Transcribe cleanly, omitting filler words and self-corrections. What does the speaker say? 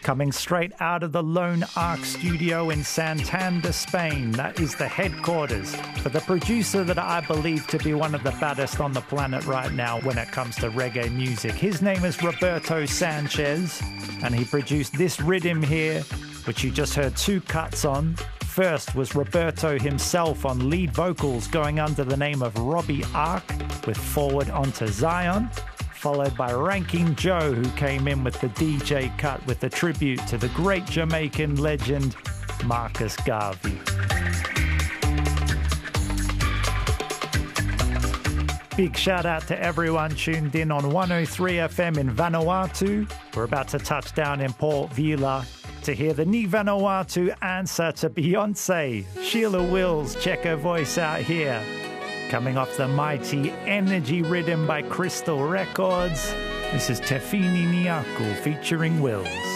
Coming straight out of the Lone Arc studio in Santander, Spain. That is the headquarters for the producer that I believe to be one of the baddest on the planet right now when it comes to reggae music. His name is Roberto Sanchez, and he produced this rhythm here, which you just heard 2 cuts on. First was Roberto himself on lead vocals going under the name of Robbie Ark with Forward Onto Zion, followed by Ranking Joe, who came in with the DJ cut with a tribute to the great Jamaican legend Marcus Garvey. Big shout out to everyone tuned in on 103 FM in Vanuatu. We're about to touch down in Port Vila to hear the Ni Vanuatu answer to Beyonce. Sheila Wills, check her voice out here. Coming off the mighty Energy Rhythm by Crystal Records, this is Tefini Niaku featuring Wills.